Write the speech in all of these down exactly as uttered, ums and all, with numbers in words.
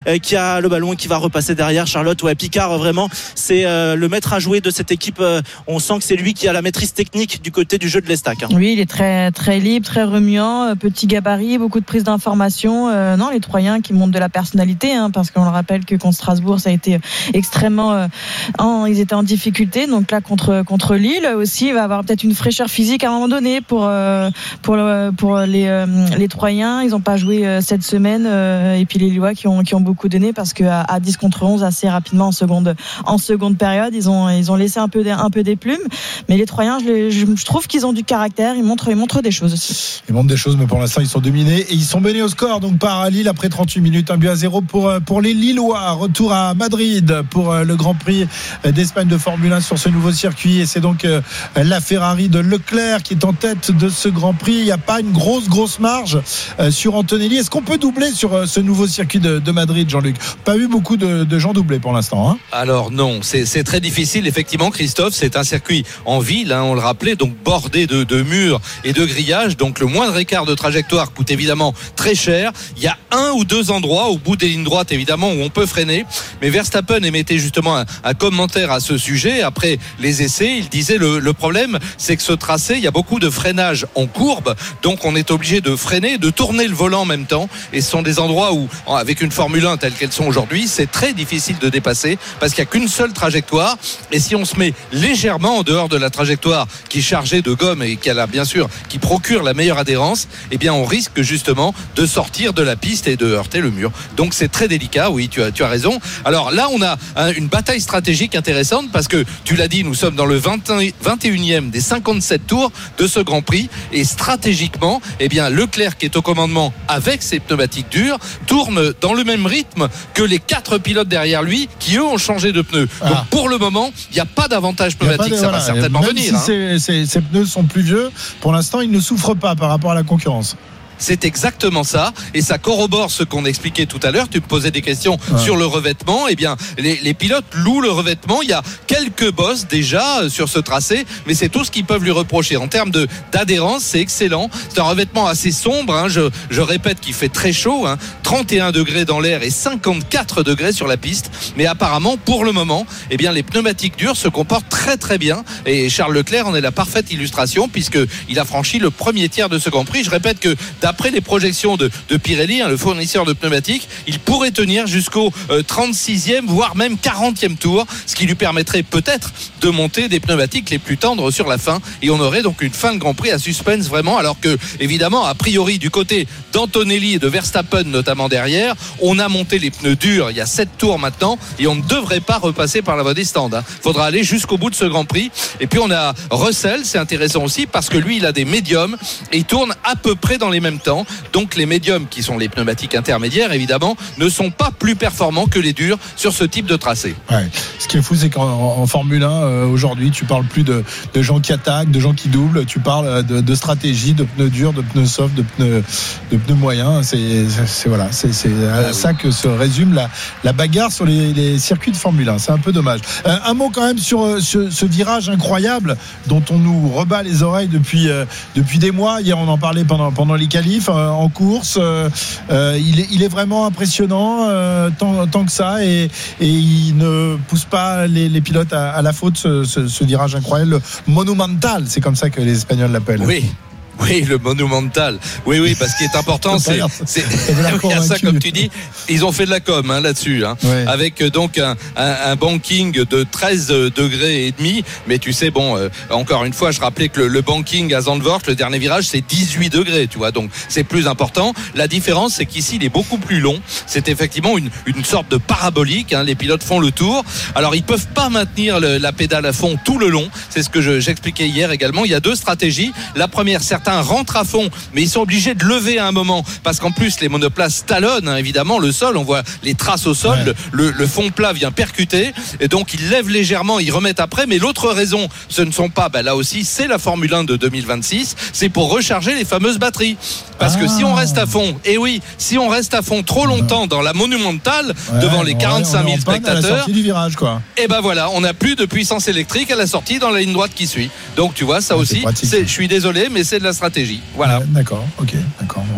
euh, qui a le ballon et qui va repasser derrière. Charlotte, ouais, Picard, vraiment, c'est euh, le maître à jouer de cette équipe. Euh, on sent que c'est lui qui a la maîtrise technique du côté du jeu de l'Estac. Hein. Oui, il est très, très libre, très remuant, petit gabarit, beaucoup de prise d'information. Euh, non, les Troyens qui montrent de la personnalité, hein, parce qu'on le rappelle que contre Strasbourg, ça a été extrêmement, euh, en, ils étaient en difficulté. Donc là, contre, contre Lille aussi, il va avoir peut-être une fraîcheur physique à un moment donné pour, euh, pour, le, pour les, euh, les Troyens. Ils n'ont pas joué euh, cette semaine, euh, et puis les Lillois qui ont, qui ont beaucoup donné, parce qu'à à dix contre onze, assez rapidement en seconde, en seconde période, ils ont, ils ont laissé un peu des, un peu des plumes. Mais les Troyens, je, je, je trouve qu'ils ont du caractère, ils montrent, ils montrent des choses aussi. Ils montrent des choses, mais pour l'instant, ils sont dominés et ils sont menés au score donc par Lille après trente-huit minutes, un but à zéro pour, pour les Lillois. Retour à Madrid pour le Grand Prix d'Espagne de Formule un sur ce nouveau circuit, et c'est donc la Ferrari de Leclerc qui est en tête de ce Grand Prix. Il n'y a pas une grosse grosse marge sur Antonelli. Est-ce qu'on peut doubler sur ce nouveau circuit de, de Madrid, Jean-Luc? Pas eu beaucoup de, de gens doublés pour l'instant, hein. Alors non, c'est, c'est très difficile effectivement, Christophe. C'est un circuit en ville, hein, on le rappelait, donc bordé de, de murs et de grillages, donc le moindre écart de trajectoire coûte évidemment très cher. Il y a un ou deux endroits au bout des lignes droites évidemment où on peut freiner, mais Verstappen émettait justement un, un commentaire à ce sujet après les essais. Il disait le, le problème c'est que ce tracé, il y a beaucoup de freinage en courbe, donc on est obligé de freiner, de tourner le volant en même temps, et ce sont des endroits où avec une Formule un telle qu'elles sont aujourd'hui, c'est très difficile de dépasser parce qu'il n'y a qu'une seule trajectoire, et si on se met légèrement en dehors de la trajectoire qui est chargée de gomme et qui a la, bien sûr qui procure la meilleure adhérence, eh bien on risque justement de sortir de la piste et de heurter le mur. Donc c'est très délicat, oui, tu as, tu as raison. Alors là on a un, une bataille stratégique intéressante parce que tu l'as dit, nous sommes dans le vingt et unième des cinquante-sept tours de ce Grand Prix, et stratégiquement, eh bien Leclerc qui est au commandement avec ses pneumatiques dures tourne dans le même rythme que les quatre pilotes derrière lui qui eux ont changé de pneus. Ah. Donc pour le moment, il n'y a pas d'avantage pneumatique, de, ça voilà, va certainement même venir. Si hein. ces, ces, ces pneus sont plus vieux, pour l'instant ils ne souffrent pas par rapport à la concurrence. C'est exactement ça, et ça corrobore ce qu'on expliquait tout à l'heure. Tu me posais des questions ouais. sur le revêtement. Eh bien, les, les pilotes louent le revêtement. Il y a quelques bosses déjà sur ce tracé, mais c'est tout ce qu'ils peuvent lui reprocher. En termes de, d'adhérence, c'est excellent. C'est un revêtement assez sombre, hein. je, je répète qu'il fait très chaud, hein. trente et un degrés dans l'air et cinquante-quatre degrés sur la piste. Mais apparemment, pour le moment, eh bien, les pneumatiques dures se comportent très très bien, et Charles Leclerc en est la parfaite illustration puisqu'il a franchi le premier tiers de ce Grand Prix. Je répète que d'après les projections de, de Pirelli, hein, le fournisseur de pneumatiques, il pourrait tenir jusqu'au euh, trente-sixième voire même quarantième tour, ce qui lui permettrait peut-être de monter des pneumatiques les plus tendres sur la fin, et on aurait donc une fin de Grand Prix à suspense vraiment, alors que évidemment a priori du côté d'Antonelli et de Verstappen notamment derrière, on a monté les pneus durs il y a sept tours maintenant, et on ne devrait pas repasser par la voie des stands, hein. Faudra aller jusqu'au bout de ce Grand Prix. Et puis on a Russell, c'est intéressant aussi parce que lui il a des médiums et il tourne à peu près dans les mêmes temps. Donc les médiums, qui sont les pneumatiques intermédiaires évidemment, ne sont pas plus performants que les durs sur ce type de tracé. Ouais. Ce qui est fou, c'est qu'en en Formule un euh, aujourd'hui, tu parles plus de, de gens qui attaquent, de gens qui doublent, tu parles de, de stratégie, de pneus durs, de pneus soft, de pneus, de pneus moyens. C'est, c'est, c'est voilà, c'est, c'est à ça que se résume la, la bagarre sur les, les circuits de Formule un. C'est un peu dommage. Euh, un mot quand même sur ce, ce virage incroyable dont on nous rebat les oreilles depuis euh, depuis des mois. Hier, on en parlait pendant pendant les qualifs euh, en course. Euh, euh, il est il est vraiment impressionnant euh, tant tant que ça, et et il ne pousse pas les, les pilotes à, à la faute, ce, ce, ce virage incroyable, le monumental, c'est comme ça que les Espagnols l'appellent. Oui. Oui, le monumental. Oui, oui, parce qu'il est important, c'est, c'est, il y a ça, comme tu dis, ils ont fait de la com, hein, là-dessus, hein, ouais. Avec donc un, un, un banking de treize degrés et demi. Mais tu sais, bon, euh, encore une fois, je rappelais que le, le banking à Zandvoort, le dernier virage, c'est dix-huit degrés, tu vois, donc c'est plus important. La différence, c'est qu'ici, il est beaucoup plus long. C'est effectivement une, une sorte de parabolique, hein. Les pilotes font le tour. Alors, ils peuvent pas maintenir le, la pédale à fond tout le long. C'est ce que je, j'expliquais hier également. Il y a deux stratégies. La première, certains rentrent à fond, mais ils sont obligés de lever à un moment, parce qu'en plus les monoplaces talonnent, hein, évidemment le sol, on voit les traces au sol, ouais. le, le fond plat vient percuter, et donc ils lèvent légèrement, ils remettent après. Mais l'autre raison, ce ne sont pas, ben là aussi c'est la Formule un de deux mille vingt-six, c'est pour recharger les fameuses batteries, parce ah. que si on reste à fond, et oui, si on reste à fond trop longtemps dans la monumentale, ouais, devant les quarante-cinq mille spectateurs, du virage, quoi. Et ben voilà, on n'a plus de puissance électrique à la sortie dans la ligne droite qui suit. Donc tu vois, ça ouais, aussi, c'est, je suis désolé, mais c'est de la stratégie. Voilà. Ouais, d'accord, ok, d'accord.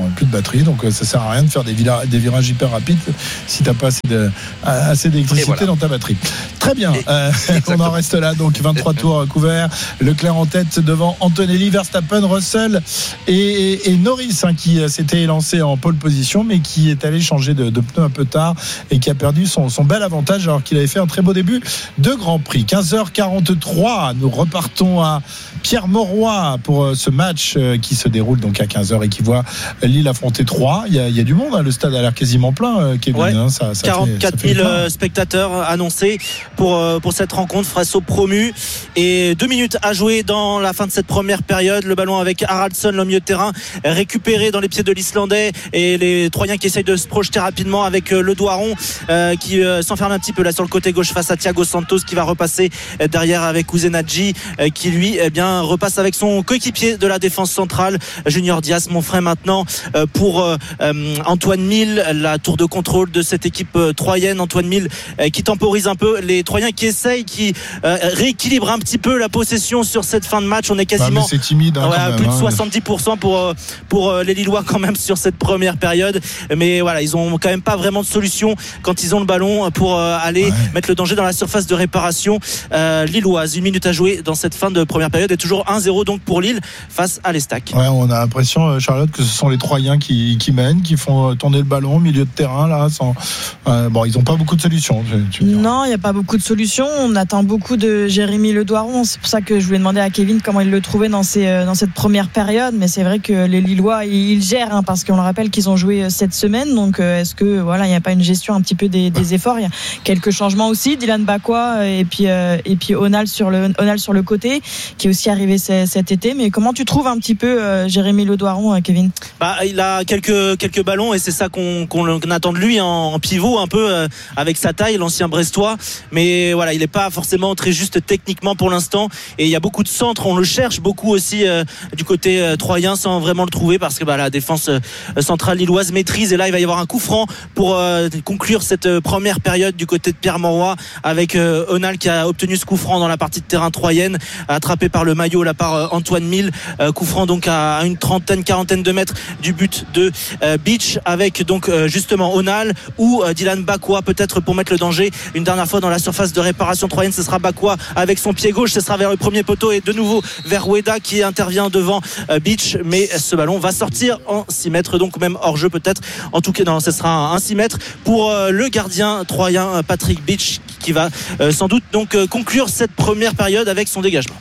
plus de batterie, donc ça sert à rien de faire des, vira- des virages hyper rapides si t'as pas assez, de, assez d'électricité voilà. dans ta batterie. Très bien, euh, on en reste là, donc vingt-trois tours couverts, Leclerc en tête devant Antonelli, Verstappen, Russell et, et, et Norris hein, qui s'était lancé en pole position mais qui est allé changer de, de pneu un peu tard et qui a perdu son, son bel avantage alors qu'il avait fait un très beau début de Grand Prix. quinze heures quarante-trois, nous repartons à Pierre-Mauroy pour ce match qui se déroule donc à quinze heures et qui voit Lille affronter Troyes. Il y a, il y a du monde, hein. Le stade a l'air quasiment plein, Kevin. Ouais. Hein. Ça, ça quarante-quatre mille spectateurs annoncés pour, pour cette rencontre face aux promus. Et deux minutes à jouer dans la fin de cette première période. Le ballon avec Haraldsson, le milieu de terrain, récupéré dans les pieds de l'Islandais et les Troyens qui essayent de se projeter rapidement avec le Doiron euh, qui euh, s'enferme un petit peu là sur le côté gauche face à Thiago Santos qui va repasser derrière avec Uzenadji euh, qui lui eh bien repasse avec son coéquipier de la défense centrale Junior Diaz, mon frère maintenant euh, pour euh, Antoine Mille, la tour de contrôle de cette équipe euh, troyenne. Antoine Mille euh, qui temporise un peu les Troyens qui essayent, qui euh, rééquilibre un petit peu la possession sur cette fin de match. On est quasiment bah, c'est timide, hein, ouais, quand même, plus de hein. soixante-dix pour cent pour, pour les Lillois quand même sur cette première période, mais voilà, ils ont quand même pas vraiment de solution quand ils ont le ballon pour aller ouais. mettre le danger dans la surface de réparation euh, lilloise. Une minute à jouer dans cette fin de première période et toujours un zéro donc pour Lille face à l'Estac. Ouais, on a l'impression, Charlotte, que ce sont les Troyens qui, qui mènent, qui font tourner le ballon au milieu de terrain là. Sans, euh, bon, ils n'ont pas beaucoup de solutions. Tu, tu non, il n'y a pas beaucoup de solutions. On attend beaucoup de Jérémy Le Doiron. C'est pour ça que je voulais demander à Kevin comment il le trouvait dans, ces, dans cette première période. Mais c'est vrai que les Lillois, ils, ils gèrent hein, parce qu'on le rappelle qu'ils ont joué cette semaine. Donc est-ce que voilà, il n'y a pas une gestion un petit peu des, des efforts? Il y a quelques changements aussi. Dylan Bakwa et puis euh, et puis Onal sur le Onal sur le côté qui est aussi arrivé c- cet été. Mais comment tu trouves un petit peu euh, Jérémy Le Doiron, euh, Kevin? Bah, il a quelques quelques ballons et c'est ça qu'on, qu'on attend de lui en, en pivot un peu euh, avec sa taille, l'ancien Brestois. Mais voilà, il n'est pas forcément très juste techniquement pour l'instant. Et il y a beaucoup de centres, on le cherche beaucoup aussi euh, du côté euh, troyen sans vraiment le trouver parce que bah, la défense euh, centrale lilloise maîtrise. Et là, il va y avoir un coup franc pour euh, conclure cette euh, première période du côté de Pierre-Mauroy avec euh, Onal qui a obtenu ce coup franc dans la partie de terrain troyenne, attrapé par le maillot là par euh, Antoine Mille. Euh, coup franc donc à, à une trentaine, quarantaine de mètres du but de euh, Beach avec donc euh, justement Onal ou euh, Dylan Bakwa peut-être pour mettre le danger une dernière fois dans la surface de réparation troyenne. Ce sera Bakwa avec son pied gauche, ce sera vers le premier poteau et de nouveau vers Ueda qui intervient devant euh, Beach, mais ce ballon va sortir en six mètres, donc même hors jeu peut-être. En tout cas non, ce sera un six mètres pour euh, le gardien troyen Patrick Beach qui va euh, sans doute donc euh, conclure cette première période avec son dégagement.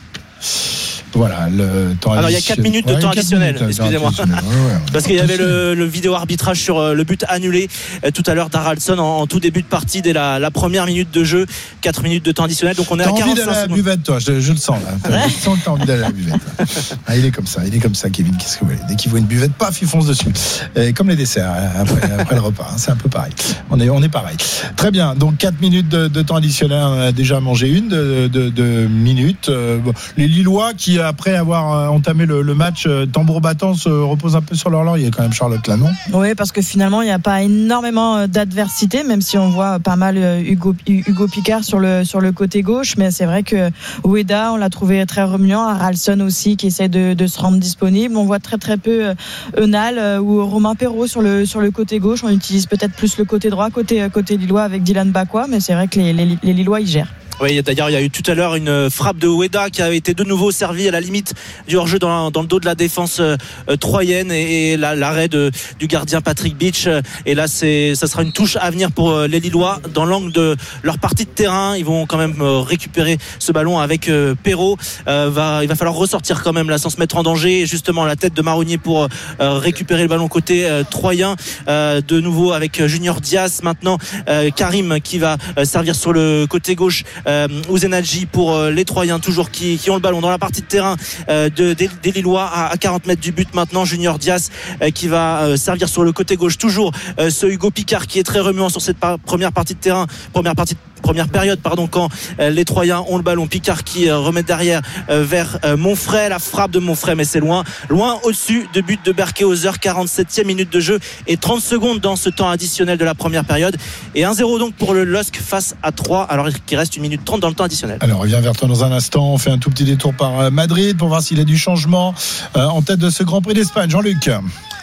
Voilà, le temps alors il y a quatre minutes de ouais, temps additionnel, minutes, excusez-moi. Ouais, ouais, parce qu'il y avait le, le vidéo arbitrage sur le but annulé euh, tout à l'heure d'Haraldsson en, en tout début de partie dès la, la première minute de jeu. Quatre minutes de temps additionnel, donc on est t'as à quarante-cinq secondes. T'as envie d'aller à la buvette, toi, je, je le sens là. Je sens que t'as envie d'aller à la buvette. Ah, il est comme ça, il est comme ça, Kevin. Qu'est-ce que vous voulez? Dès qu'il voit une buvette, paf, il fonce dessus. Et comme les desserts après, après le repas, hein, c'est un peu pareil. On est, on est pareil. Très bien. Donc quatre minutes de, de temps additionnel, on a déjà mangé une de, de, de minutes. Euh, bon, les Lillois qui après avoir entamer le, le match tambour battant se repose un peu sur leur laurier quand même, Charlotte, là, non? Oui, parce que finalement il n'y a pas énormément d'adversité, même si on voit pas mal Hugo, Hugo Picard sur le, sur le côté gauche, mais c'est vrai que Ueda on l'a trouvé très remuant, Haraldsson aussi qui essaie de, de se rendre disponible. On voit très très peu Eunal ou Romain Perrault sur le, sur le côté gauche. On utilise peut-être plus le côté droit, côté, côté Lillois avec Dylan Bakwa, mais c'est vrai que les, les, les Lillois ils gèrent. Oui, d'ailleurs, il y a eu tout à l'heure une frappe de Ueda qui a été de nouveau servie à la limite du hors-jeu dans, dans le dos de la défense euh, troyenne et, et la, l'arrêt de, du gardien Patrick Beach. Et là, c'est, ça sera une touche à venir pour euh, les Lillois dans l'angle de leur partie de terrain. Ils vont quand même euh, récupérer ce ballon avec euh, Perrault. Euh, va, il va falloir ressortir quand même là sans se mettre en danger. Et justement, la tête de Marronnier pour euh, récupérer le ballon côté euh, troyen. Euh, de nouveau avec Junior Diaz. Maintenant, euh, Karim qui va euh, servir sur le côté gauche. Euh, Uzenadji pour euh, les Troyens toujours qui, qui ont le ballon dans la partie de terrain euh, de, des, des Lillois à, à quarante mètres du but. Maintenant Junior Diaz euh, qui va euh, servir sur le côté gauche toujours euh, ce Hugo Picard qui est très remuant sur cette par- première partie de terrain, première partie de première période pardon quand euh, les Troyens ont le ballon. Picard qui euh, remet derrière euh, vers euh, Monfray, la frappe de Monfray mais c'est loin loin au-dessus de but de Berkehauser. quarante-septième minute de jeu et trente secondes dans ce temps additionnel de la première période et un zéro donc pour le L O S C face à Troyes alors qu'il reste une minute trente dans le temps additionnel. Alors on revient vers toi dans un instant, on fait un tout petit détour par Madrid pour voir s'il y a du changement euh, en tête de ce Grand Prix d'Espagne. Jean-Luc.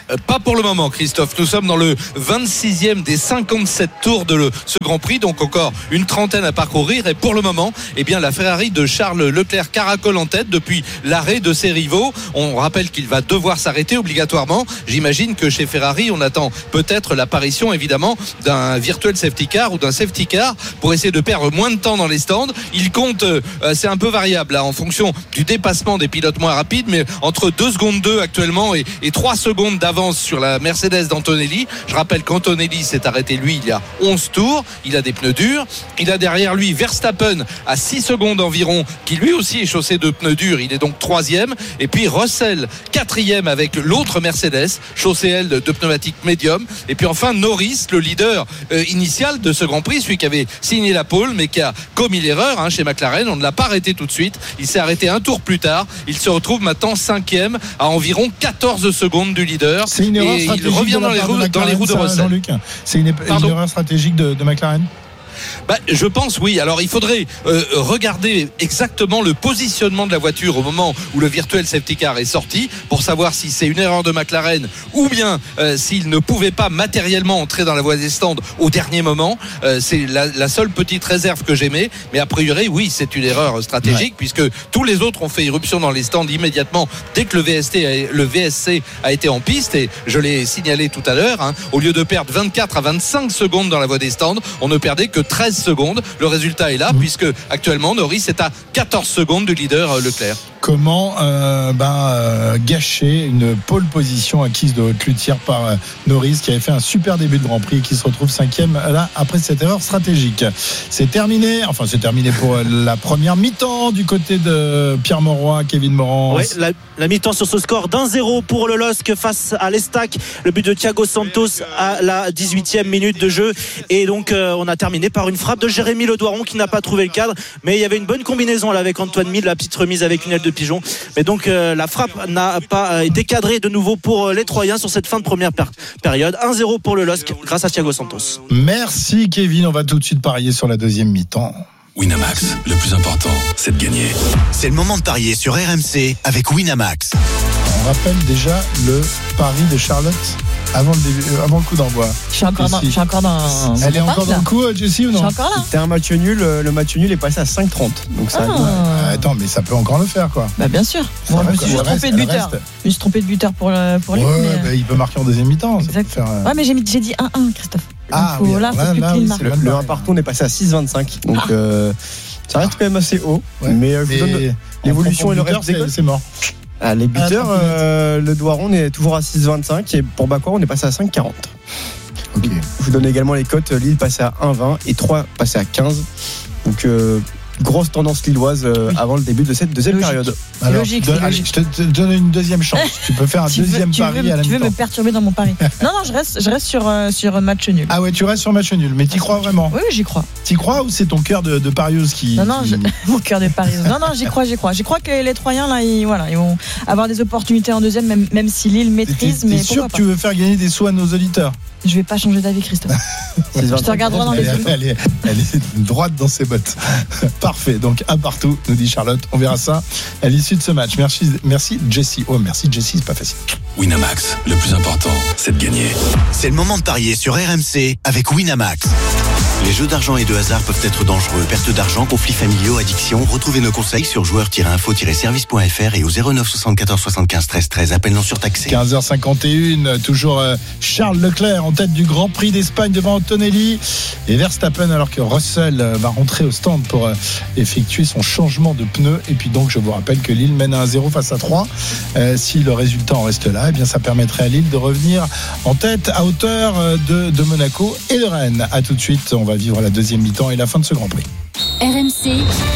euh, Pas pour le moment, Christophe. Nous sommes dans le vingt-sixième des cinquante-sept tours de le, ce Grand Prix, donc encore une trentaine à parcourir. Et pour le moment, eh bien, la Ferrari de Charles Leclerc caracole en tête depuis l'arrêt de ses rivaux. On rappelle qu'il va devoir s'arrêter obligatoirement. J'imagine que chez Ferrari, on attend peut-être l'apparition évidemment d'un virtual safety car ou d'un safety car pour essayer de perdre moins de temps dans les stands. Il compte, euh, c'est un peu variable là, en fonction du dépassement des pilotes moins rapides, mais entre deux secondes deux actuellement et, et trois secondes d'avance sur la Mercedes d'Antonelli. Je rappelle qu'Antonelli s'est arrêté lui il y a onze tours, il a des pneus durs, il a derrière lui Verstappen à six secondes environ qui lui aussi est chaussé de pneus durs, il est donc troisième, et puis Russell quatrième avec l'autre Mercedes chaussée elle de, de pneumatiques médium, et puis enfin Norris, le leader euh, initial de ce Grand Prix, celui qui avait signé la pole mais qui a commis l'erreur hein, chez McLaren. On ne l'a pas arrêté tout de suite, il s'est arrêté un tour plus tard, il se retrouve maintenant cinquième à environ quatorze secondes du leader. C'est une erreur et stratégique il revient de dans les, roues, McLaren, dans les roues de ça, Russell. Jean-Luc. C'est une, une erreur stratégique de, de McLaren. Bah, je pense oui. Alors il faudrait euh, regarder exactement le positionnement de la voiture au moment où le virtual safety car est sorti pour savoir si c'est une erreur de McLaren ou bien euh, s'il ne pouvait pas matériellement entrer dans la voie des stands au dernier moment. Euh, c'est la, la seule petite réserve que j'aimais, mais a priori oui, c'est une erreur stratégique, ouais, puisque tous les autres ont fait irruption dans les stands immédiatement dès que le V S T a, le V S C a été en piste, et je l'ai signalé tout à l'heure hein, au lieu de perdre vingt-quatre à vingt-cinq secondes dans la voie des stands, on ne perdait que treize secondes. Le résultat est là, mmh. puisque actuellement Norris est à quatorze secondes du leader euh, Leclerc. Comment euh, ben, euh, gâcher une pole position acquise de haute lutte par euh, Norris, qui avait fait un super début de Grand Prix et qui se retrouve cinquième là après cette erreur stratégique. C'est terminé, enfin c'est terminé pour euh, la première mi-temps du côté de Pierre Mauroy, Kevin Morand. Ouais, la, la mi-temps sur ce score d'un zéro pour le L O S C face à l'Estac. Le but de Thiago Santos à la dix-huitième minute de jeu, et donc euh, on a terminé par une frappe de Jérémy Ledoiron qui n'a pas trouvé le cadre, mais il y avait une bonne combinaison là avec Antoine Mille, la petite remise avec une aile de pigeon, mais donc euh, la frappe n'a pas euh, été cadrée de nouveau pour euh, les Troyens sur cette fin de première per- période. un zéro pour le L O S C grâce à Thiago Santos. Merci Kevin, on va tout de suite parier sur la deuxième mi-temps. Winamax, le plus important, c'est de gagner. C'est le moment de parier sur R M C avec Winamax. On rappelle déjà le pari de Charlotte avant le, début, avant le coup d'envoi. Je suis encore dans, je suis encore dans. Elle est encore dans le coup, Jessie, ou non? Je suis encore là. C'était un match nul, le match nul est passé à cinq trente. Donc ça. Ah. Attends, mais ça peut encore le faire, quoi. Bah bien sûr. Bon, je me suis juste trompé de buteur. Je me suis trompé de buteur pour le pour lui. Ouais, mais... bah, il peut marquer en deuxième mi-temps. Exact. Faire, euh... Ouais, mais j'ai, mis, j'ai dit un un, Christophe. Ah, faut, oui, là, là, faut là, plus oui, marque. Le, le un partout, on est passé à six vingt-cinq. Donc ah. euh, ça reste quand même assez haut. Ouais. Mais euh, je vous donne l'évolution et le reste c'est, c'est mort. Ah, les buteurs, ah, euh, le Doiron est toujours à six vingt-cinq et pour Bakouar on est passé à cinq quarante. Okay. Je vous donne également les cotes. Lille passé à un vingt et trois passé à quinze. Donc euh, grosse tendance lilloise euh, oui. avant le début de cette deuxième logique. période. Alors, logique, donne, allez, je te, te donne une deuxième chance. Tu peux faire un tu deuxième veux, tu pari veux, à la Tu mi-temps. veux me perturber dans mon pari? Non, non, je reste, je reste sur, euh, sur match nul. Ah ouais, tu restes sur match nul. Mais t'y crois vraiment? Oui, oui, j'y crois. T'y crois ou c'est ton cœur de, de parieuse qui. Non, non, qui... je... mon cœur de parieuse. Non, non, j'y crois, j'y crois. J'y crois que les Troyens, là, ils, voilà, ils vont avoir des opportunités en deuxième, même, même si Lille maîtrise. T'es, mais t'es sûr que pas. tu veux faire gagner des sous à nos auditeurs? Je vais pas changer d'avis, Christophe. Je te regarderai dans les yeux. Elle, elle, est, elle est droite dans ses bottes. Parfait. Donc, un partout, nous dit Charlotte. On verra ça à l'issue de ce match. Merci, merci Jessie. Oh, merci Jessie, c'est pas facile. Winamax, le plus important, c'est de gagner. C'est le moment de parier sur R M C avec Winamax. Les jeux d'argent et de hasard peuvent être dangereux. Perte d'argent, conflits familiaux, addiction. Retrouvez nos conseils sur joueurs tiret info tiret service point f r et au zéro neuf soixante-quatorze soixante-quinze treize treize. Appel non surtaxé. quinze heures cinquante et un, toujours euh, Charles Leclerc en tête du Grand Prix d'Espagne devant Antonelli et Verstappen, alors que Russell euh, va rentrer au stand pour euh, effectuer son changement de pneus. Et puis donc, je vous rappelle que Lille mène à un zéro face à trois. Euh, si le résultat en reste là, eh bien, ça permettrait à Lille de revenir en tête à hauteur euh, de, de Monaco et de Rennes. À tout de suite, on va vivre la deuxième mi-temps et la fin de ce Grand Prix. R M C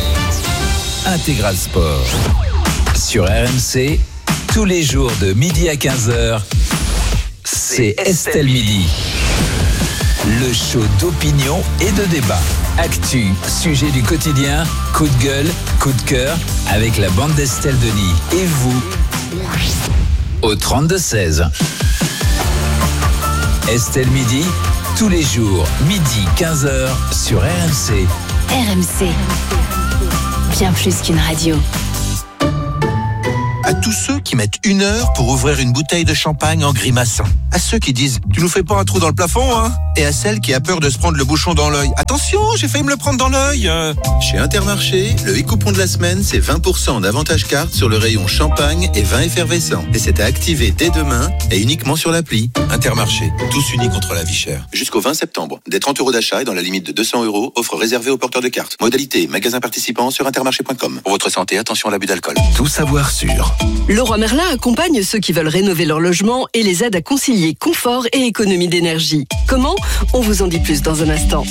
Intégral Sport sur R M C, tous les jours de midi à quinze heures, c'est Estelle Midi. Le show d'opinion et de débat. Actu, sujet du quotidien, coup de gueule, coup de cœur, avec la bande d'Estelle Denis. Et vous, au trente-deux seize. Estelle Midi, tous les jours, midi quinze heures sur R M C. R M C, bien plus qu'une radio. À tous ceux qui mettent une heure pour ouvrir une bouteille de champagne en grimaçant. À ceux qui disent « Tu nous fais pas un trou dans le plafond, hein ?» Et à celle qui a peur de se prendre le bouchon dans l'œil. « Attention, j'ai failli me le prendre dans l'œil !» Chez Intermarché, le e-coupon de la semaine, c'est vingt pour cent d'avantage carte sur le rayon champagne et vin effervescent. Et c'est à activer dès demain et uniquement sur l'appli. Intermarché, tous unis contre la vie chère. Jusqu'au vingt septembre. Des trente euros d'achat et dans la limite de deux cents euros, offre réservée aux porteurs de cartes. Modalité, magasin participant sur intermarché point com. Pour votre santé, attention à l'abus d'alcool. Tout savoir sur. Leroy Merlin accompagne ceux qui veulent rénover leur logement et les aide à concilier confort et économie d'énergie. Comment ? On vous en dit plus dans un instant.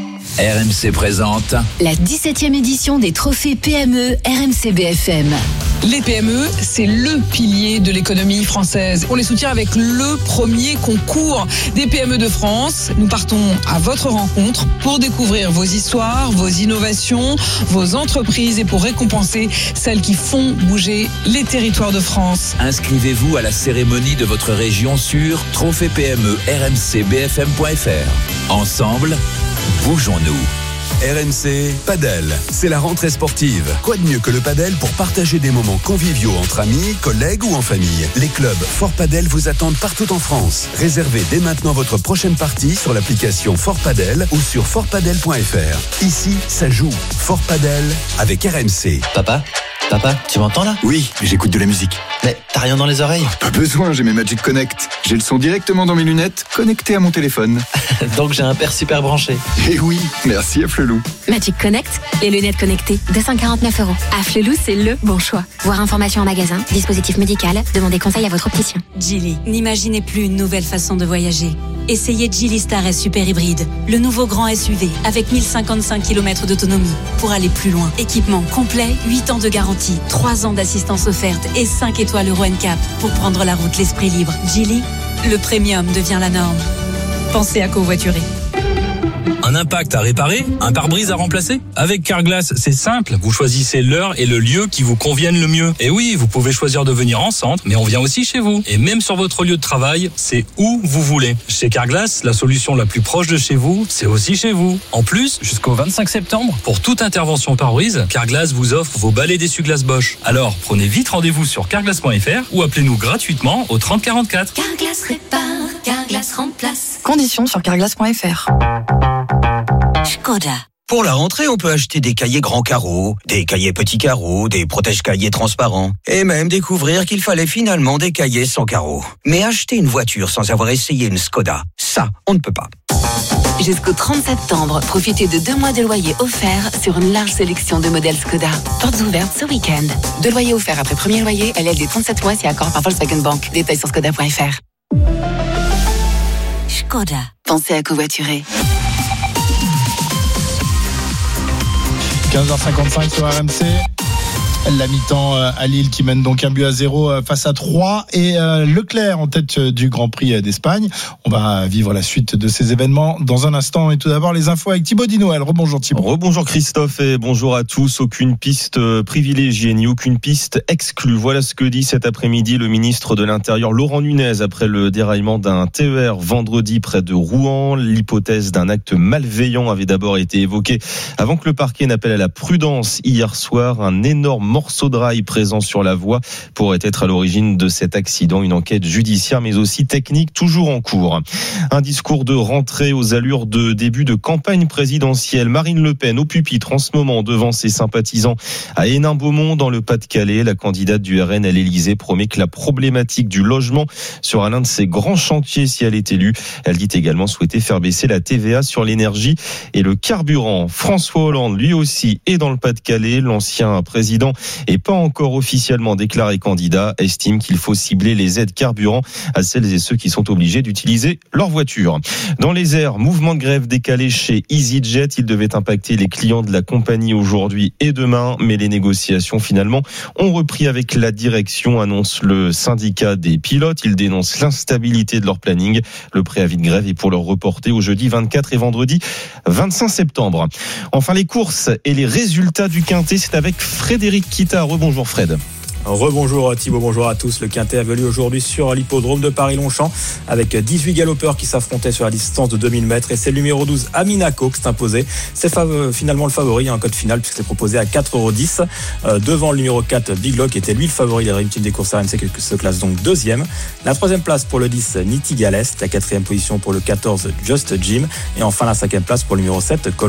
R M C présente la dix-septième édition des trophées P M E R M C B F M. Les P M E, c'est le pilier de l'économie française. On les soutient avec le premier concours des P M E de France. Nous partons à votre rencontre pour découvrir vos histoires, vos innovations, vos entreprises et pour récompenser celles qui font bouger les territoires de France. Inscrivez-vous à la cérémonie de votre région sur trophée P M E R M C B F M point F R. Ensemble, bougeons-nous. R M C Padel, c'est la rentrée sportive. Quoi de mieux que le padel pour partager des moments conviviaux entre amis, collègues ou en famille. Les clubs Fort Padel vous attendent partout en France. Réservez dès maintenant votre prochaine partie sur l'application Fort Padel ou sur fort padel point F R. Ici, ça joue. Fort Padel avec R M C. Papa Papa, tu m'entends là ? Oui, j'écoute de la musique. Mais t'as rien dans les oreilles ? Pas besoin, j'ai mes Magic Connect. J'ai le son directement dans mes lunettes, connecté à mon téléphone. Donc j'ai un père super branché. Eh oui, merci à Flelou. Magic Connect, les lunettes connectées, deux cent quarante-neuf euros. À Flelou, c'est le bon choix. Voir information en magasin, dispositif médical, demandez conseil à votre opticien. Geely, n'imaginez plus une nouvelle façon de voyager. Essayez Geely Star S Super Hybride, le nouveau grand S U V avec mille cinquante-cinq kilomètres d'autonomie pour aller plus loin. Équipement complet, huit ans de garantie, trois ans d'assistance offerte et cinq étoiles Euro N C A P pour prendre la route l'esprit libre. Geely, le premium devient la norme. Pensez à covoiturer. Un impact à réparer, un pare-brise à remplacer. Avec Carglass, c'est simple. Vous choisissez l'heure et le lieu qui vous conviennent le mieux. Et oui, vous pouvez choisir de venir en centre, mais on vient aussi chez vous. Et même sur votre lieu de travail, c'est où vous voulez. Chez Carglass, la solution la plus proche de chez vous, c'est aussi chez vous. En plus, jusqu'au vingt-cinq septembre, pour toute intervention pare-brise, Carglass vous offre vos balais d'essuie-glace Bosch. Alors, prenez vite rendez-vous sur carglass point F R ou appelez-nous gratuitement au trente quarante-quatre. Carglass répare, Carglass remplace. Conditions sur carglass point F R. Skoda. Pour la rentrée, on peut acheter des cahiers grands carreaux, des cahiers petits carreaux, des protège-cahiers transparents, et même découvrir qu'il fallait finalement des cahiers sans carreaux. Mais acheter une voiture sans avoir essayé une Skoda, ça, on ne peut pas. Jusqu'au trente septembre, profitez de deux mois de loyer offerts sur une large sélection de modèles Skoda. Portes ouvertes ce week-end. Deux loyers offerts après premier loyer, L L D trente-sept mois si accord par Volkswagen Bank. Détails sur skoda point F R. Skoda. Pensez à covoiturer. quinze heures cinquante-cinq sur R M C. La mi-temps à Lille qui mène donc un but à zéro face à trois et Leclerc en tête du Grand Prix d'Espagne. On va vivre la suite de ces événements dans un instant et tout d'abord les infos avec Thibaut Dinoël. Rebonjour Thibaut. Rebonjour Christophe et bonjour à tous. Aucune piste privilégiée ni aucune piste exclue. Voilà ce que dit cet après-midi le ministre de l'Intérieur Laurent Nunez après le déraillement d'un T E R vendredi près de Rouen. L'hypothèse d'un acte malveillant avait d'abord été évoquée avant que le parquet n'appelle à la prudence hier soir. Un énorme morceau de rail présent sur la voie pourrait être à l'origine de cet accident. Une enquête judiciaire mais aussi technique toujours en cours. Un discours de rentrée aux allures de début de campagne présidentielle. Marine Le Pen au pupitre en ce moment devant ses sympathisants à Hénin-Beaumont dans le Pas-de-Calais. La candidate du R N à l'Élysée promet que la problématique du logement sera l'un de ses grands chantiers si elle est élue. Elle dit également souhaiter faire baisser la T V A sur l'énergie et le carburant. François Hollande lui aussi est dans le Pas-de-Calais. L'ancien président et pas encore officiellement déclaré candidat, estime qu'il faut cibler les aides carburant à celles et ceux qui sont obligés d'utiliser leur voiture. Dans les airs, mouvement de grève décalé chez EasyJet. Il devait impacter les clients de la compagnie aujourd'hui et demain, mais les négociations finalement ont repris avec la direction, annonce le syndicat des pilotes. Ils dénoncent l'instabilité de leur planning. Le préavis de grève est pour leur reporter au jeudi vingt-quatre et vendredi vingt-cinq septembre. Enfin, les courses et les résultats du Quintet, c'est avec Frédéric Kita. Rebonjour Fred. Rebonjour Thibaut, bonjour à tous. Le Quintet a venu aujourd'hui sur l'hippodrome de Paris-Longchamp avec dix-huit galopeurs qui s'affrontaient sur la distance de deux mille mètres et c'est le numéro douze Aminako qui s'est imposé. C'est fav- finalement le favori, un code final puisque c'est proposé à quatre euros dix euh, devant le numéro quatre Big Lock qui était lui le favori de la Dream Team des courses R M C qui se classe donc deuxième. La troisième place pour le dix Niti Galest, la quatrième position pour le quatorze Just Jim et enfin la cinquième place pour le numéro sept